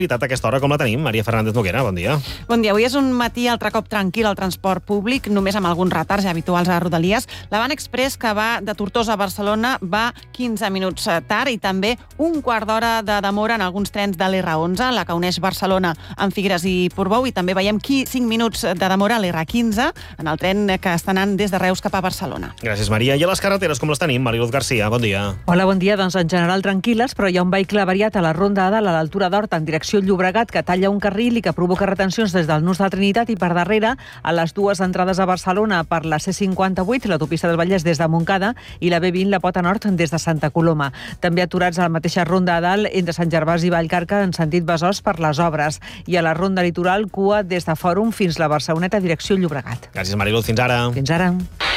a aquesta hora com la tenim. Maria Fernández Noguera, bon dia. Bon dia. Avui és un matí altre cop tranquil al transport públic, només amb alguns retards habituals a Rodalies. L'Avant Express, que va de Tortosa a Barcelona, va 15 minuts tard i també un quart d'hora de demora en alguns trens de l'R11, la que uneix Barcelona amb Figueres i Portbou, i també veiem 5 minuts de demora a l'R15, en el tren que està anant des de Reus cap a Barcelona. Gràcies, Maria. I a les carreteres com les tenim? Mariluz Garcia, bon dia. Hola, bon dia. Doncs en general tranquil·les, però hi ha un vehicle avariat a la Ronda de Dalt, a l'altura d'Horta, en direcció Llobregat, que talla un carril i que provoca retencions des del Nus de Trinitat i per darrere a les dues entrades a Barcelona per la C58, l'autopista del Vallès des de Montcada, i la B20, la Pota Nord, des de Santa Coloma. També aturats a la mateixa Ronda de Dalt entre Sant Gervasi i Vallcarca en sentit Besòs per les obres. I a la Ronda Litoral, cua des de Fòrum fins la Barceloneta, direcció Llobregat. Gràcies, Mariluz. Fins ara. Fins ara.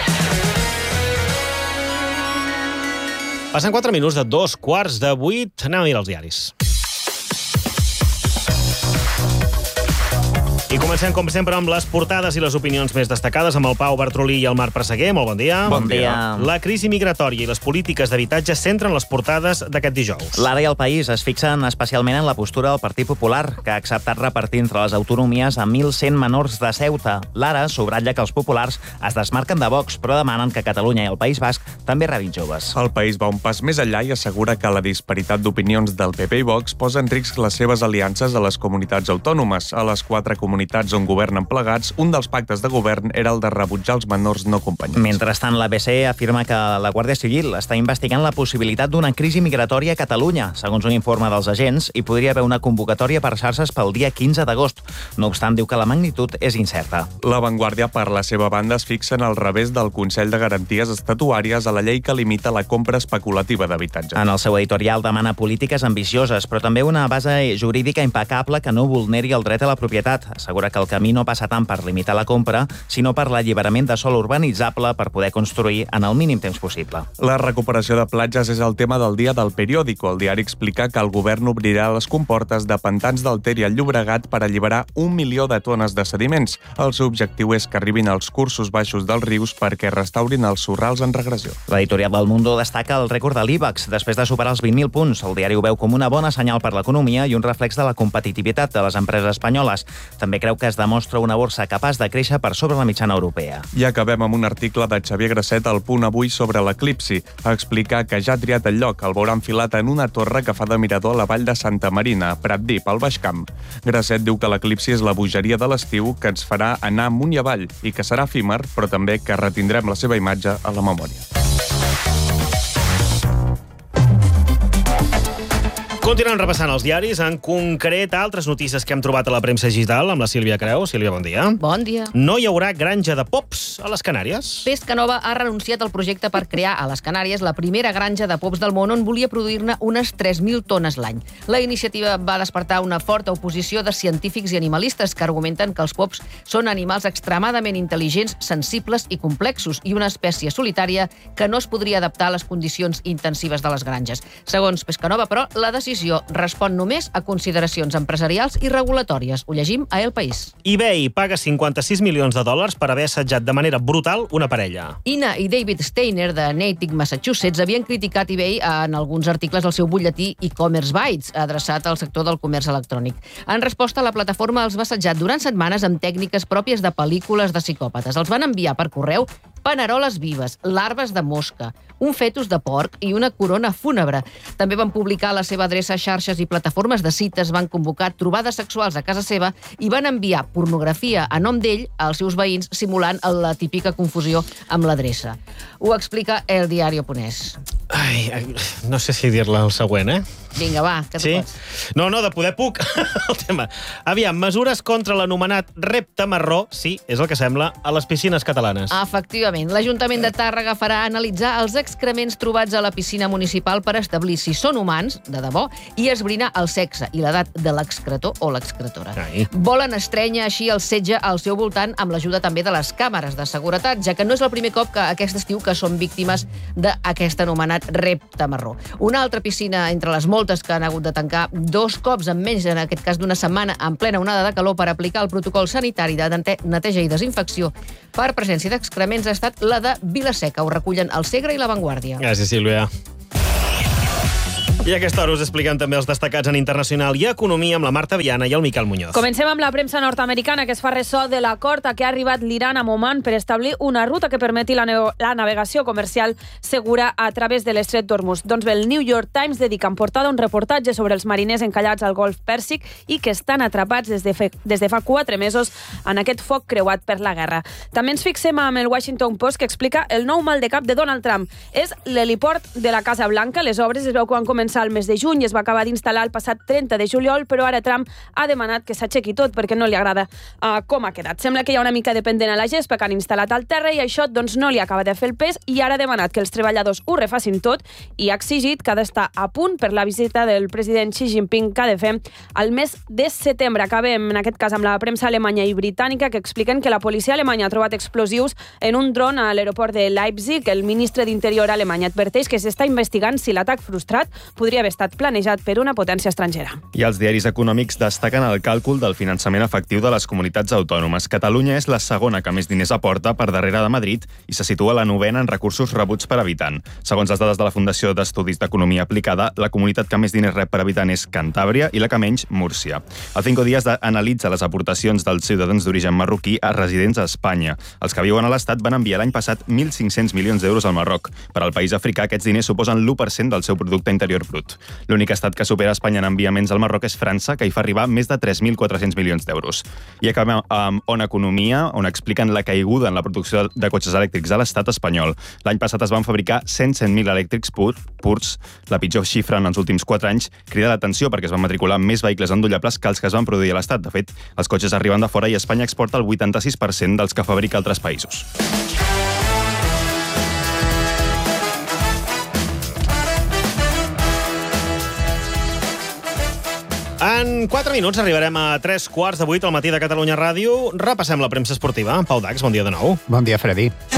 Passen 4 minuts de 7:15. Anem a mirar els diaris. I comencem, com sempre, amb les portades i les opinions més destacades amb el Pau Bartrolí i el Marc Presseguer. Molt bon dia. Bon dia. La crisi migratòria i les polítiques d'habitatge centren les portades d'aquest dijous. L'Ara i el País es fixen especialment en la postura del Partit Popular, que ha acceptat repartir entre les autonomies a 1.100 menors de Ceuta. L'Ara subratlla que els populars es desmarquen de Vox, però demanen que Catalunya i el País Basc també rebin joves. El País va un pas més enllà i assegura que la disparitat d'opinions del PP i Vox posa en risc les seves aliances a les comunitats autònomes. A les 4 comunitats on governen plegats, un dels pactes de govern era el de rebutjar els menors no acompanyats. Mentrestant, l'ABC afirma que la Guàrdia Civil està investigant la possibilitat d'una crisi migratòria a Catalunya. Segons un informe dels agents, hi podria haver una convocatòria per xarxes pel dia 15 d'agost. No obstant, diu que la magnitud és incerta. La Vanguardia, per la seva banda, es fixa en el revés del Consell de Garanties Estatutàries a la llei que limita la compra especulativa d'habitatge. En el seu editorial demana polítiques ambicioses, però també una base jurídica impecable que no vulneri el dret a la propietat. Assegura que el camí no passa tant per limitar la compra, sinó per l'alliberament de sòl urbanitzable per poder construir en el mínim temps possible. La recuperació de platges és el tema del dia del periòdico. El diari explica que el govern obrirà les comportes de pantans del Ter i el Llobregat per alliberar 1 milió de tones de sediments. El seu objectiu és que arribin als cursos baixos dels rius perquè restaurin els sorrals en regressió. L'editorial del Mundo destaca el rècord de l'IBEX després de superar els 20.000 punts. El diari ho veu com una bona senyal per l'economia i un reflex de la competitivitat de les empreses espanyoles. També creu que es demostra una borsa capaç de créixer per sobre la mitjana europea. I acabem amb un article de Xavier Grasset al Punt Avui sobre l'eclipsi. Explica que ja ha triat el lloc, el veurà enfilat en una torre que fa de mirador a la vall de Santa Marina, a Pratdip, al Baix Camp. Grasset diu que l'eclipsi és la bogeria de l'estiu que ens farà anar amunt i avall i que serà efímer, però també que retindrem la seva imatge a la memòria. Continuem repassant els diaris, en concret altres notícies que hem trobat a la premsa digital amb la Sílvia Creu. Sílvia, bon dia. Bon dia. No hi haurà granja de pops a les Canàries? Pescanova ha renunciat al projecte per crear a les Canàries la primera granja de pops del món on volia produir-ne unes 3.000 tones l'any. La iniciativa va despertar una forta oposició de científics i animalistes que argumenten que els pops són animals extremadament intel·ligents, sensibles i complexos i una espècie solitària que no es podria adaptar a les condicions intensives de les granges. Segons Pescanova, però, la decisió respon només a consideracions empresarials i regulatòries. Ho llegim a El País. eBay paga 56 milions de dòlars per haver assetjat de manera brutal una parella. Ina i David Steiner, de Natick, Massachusetts, havien criticat eBay en alguns articles del seu butlletí e-commerce Bytes, adreçat al sector del comerç electrònic. En resposta, la plataforma els va assetjar durant setmanes amb tècniques pròpies de pel·lícules de psicòpates. Els van enviar per correu paneroles vives, larves de mosca, un fetus de porc i una corona fúnebre. També van publicar a la seva adreça a xarxes i plataformes de cites, van convocar trobades sexuals a casa seva i van enviar pornografia a nom d'ell als seus veïns, simulant la típica confusió amb l'adreça. Ho explica El Diario.es. Ai, no sé si dir-la el següent, Vinga, va, que tu pots. No, de poder puc. El tema. Aviam, mesures contra l'anomenat repte marró, sí, és el que sembla, a les piscines catalanes. Efectivament, l'Ajuntament de Tàrrega farà analitzar els excrements trobats a la piscina municipal per establir si són humans, de debò, i esbrinar el sexe i l'edat de l'excretor o l'excretora. Ai. Volen estrènyer així el setge al seu voltant amb l'ajuda també de les càmeres de seguretat, ja que no és el primer cop que aquest estiu que són víctimes d'aquest anomenat repte marró. Una altra piscina entre les moltes que han hagut de tancar 2 cops en menys, en aquest cas d'una setmana, en plena onada de calor per aplicar el protocol sanitari de neteja i desinfecció per presència d'excrements ha estat la de Vila-seca. Ho recullen El Segre i La Vanguardia. Gràcies, Sílvia. I a aquesta hora us expliquem també els destacats en internacional i economia amb la Marta Viana i el Miquel Muñoz. Comencem amb la premsa nord-americana, que es fa ressò de l'acord a què ha arribat l'Iran amb Oman per establir una ruta que permeti la navegació comercial segura a través de l'estret d'Hormuz. Doncs bé, el New York Times dedica en portada un reportatge sobre els mariners encallats al Golf Pèrsic i que estan atrapats des de fa 4 mesos en aquest foc creuat per la guerra. També ens fixem amb el Washington Post, que explica el nou mal de cap de Donald Trump. És l'heliport de la Casa Blanca. Les obres es veu que van començar al mes de juny i es va acabar d'instal·lar el passat 30 de juliol, però ara Trump ha demanat que s'aixequi tot perquè no li agrada com ha quedat. Sembla que hi ha una mica de pendent a la gespa que han instal·lat al terra i això doncs no li acaba de fer el pes i ara ha demanat que els treballadors ho refacin tot i ha exigit que ha d'estar a punt per la visita del president Xi Jinping que ha de fer al mes de setembre. Acabem, en aquest cas, amb la premsa alemanya i britànica que expliquen que la policia alemanya ha trobat explosius en un dron a l'aeroport de Leipzig. El ministre d'Interior alemany adverteix que s'està investigant si l'atac frustrat podria haver estat planejat per una potència estrangera. I els diaris econòmics destaquen el càlcul del finançament efectiu de les comunitats autònomes. Catalunya és la segona que més diners aporta, per darrere de Madrid, i se situa a la 9ª en recursos rebuts per habitant. Segons les dades de la Fundació d'Estudis d'Economia Aplicada, la comunitat que més diners rep per habitant és Cantàbria i la que menys, Múrcia. El Cinco Días analitza les aportacions dels ciutadans d'origen marroquí a residents a Espanya. Els que viuen a l'Estat van enviar l'any passat 1.500 milions d'euros al Marroc. Per al país africà, aquests diners suposen l'1% del seu producte interior brut. L'únic estat que supera Espanya en enviaments al Marroc és França, que hi fa arribar més de 3.400 milions d'euros. I acabem amb On Economia, on expliquen la caiguda en la producció de cotxes elèctrics a l'estat espanyol. L'any passat es van fabricar 100.000 elèctrics purs, la pitjor xifra en els últims 4 anys. Crida l'atenció perquè es van matricular més vehicles endollables que els que es van produir a l'estat. De fet, els cotxes arriben de fora i Espanya exporta el 86% dels que fabrica altres països. En 4 minuts arribarem a 3:15 al matí de Catalunya Ràdio. Repassem la premsa esportiva. Pau Dax, bon dia de nou. Bon dia, Freddy.